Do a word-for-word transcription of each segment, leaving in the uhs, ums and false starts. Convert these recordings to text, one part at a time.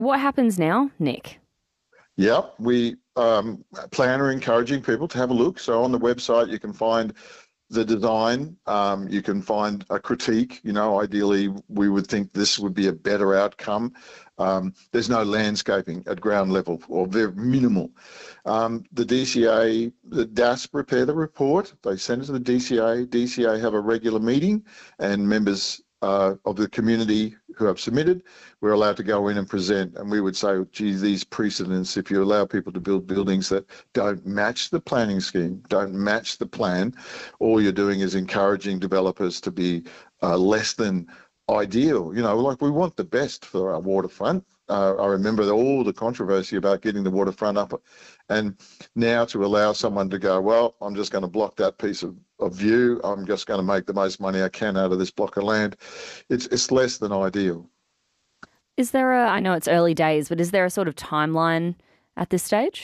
What happens now, Nick? Yep, we um, plan are encouraging people to have a look. So on the website, you can find the design. Um, you can find a critique. You know, ideally, we would think this would be a better outcome. Um, there's no landscaping at ground level, or very minimal. Um, the D C A, the D A S prepare the report. They send it to the D C A. D C A have a regular meeting, and members uh, of the community who have submitted, we're allowed to go in and present. And we would say, gee, these precedents, if you allow people to build buildings that don't match the planning scheme, don't match the plan, all you're doing is encouraging developers to be uh, less than ideal. You know, like we want the best for our waterfront. Uh, I remember all the controversy about getting the waterfront up, and now to allow someone to go, well, I'm just going to block that piece of, of view. I'm just going to make the most money I can out of this block of land. It's it's less than ideal. Is there a, I know it's early days, but is there a sort of timeline at this stage?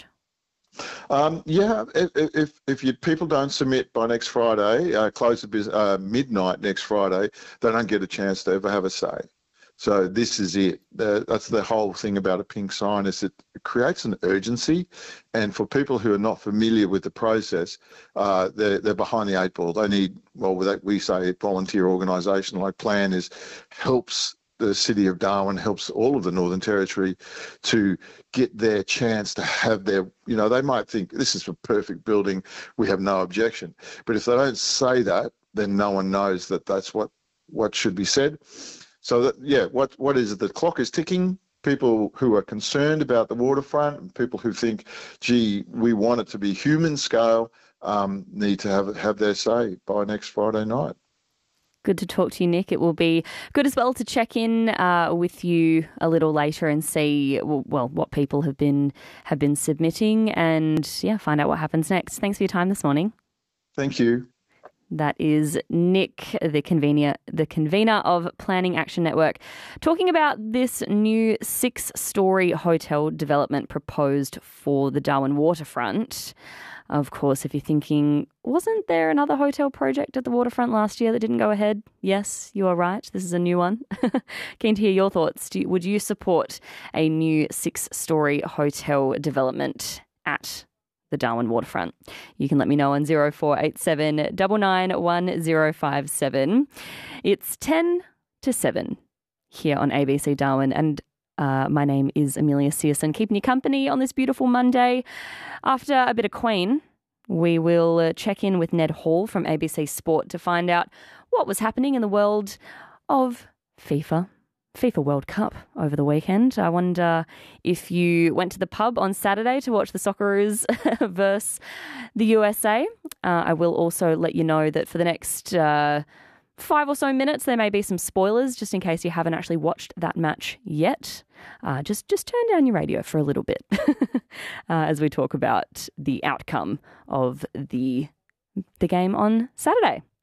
Um, yeah, if if, if you, people don't submit by next Friday, uh, close the business uh, midnight next Friday, they don't get a chance to ever have a say. So this is it. The, that's the whole thing about a pink sign, is it creates an urgency, and for people who are not familiar with the process, uh, they're, they're behind the eight ball. They need, well, we say volunteer organisation like Plan is helps the City of Darwin, helps all of the Northern Territory to get their chance to have their, you know, they might think this is a perfect building, we have no objection. But if they don't say that, then no one knows that that's what, what should be said. So, that, yeah, what what is it? The clock is ticking. People who are concerned about the waterfront, and people who think, gee, we want it to be human scale, um, need to have have their say by next Friday night. Good to talk to you, Nick. It will be good as well to check in uh, with you a little later and see, well, what people have been have been submitting, and yeah, find out what happens next. Thanks for your time this morning. Thank you. That is Nick, the convener, the convener of Planning Action Network, talking about this new six-storey hotel development proposed for the Darwin waterfront. Of course, if you're thinking, wasn't there another hotel project at the waterfront last year that didn't go ahead? Yes, you are right. This is a new one. Keen to hear your thoughts. Do you, would you support a new six-storey hotel development at the Darwin waterfront? You can let me know on zero four eight seven nine nine one zero five seven. It's ten to seven here on A B C Darwin, and uh, my name is Amelia Searson, keeping you company on this beautiful Monday. After a bit of Queen, we will uh, check in with Ned Hall from A B C Sport to find out what was happening in the world of FIFA. FIFA World Cup over the weekend. I wonder if you went to the pub on Saturday to watch the Socceroos versus the U S A. Uh, I will also let you know that for the next uh, five or so minutes, there may be some spoilers, just in case you haven't actually watched that match yet. Uh, just, just turn down your radio for a little bit uh, as we talk about the outcome of the the game on Saturday.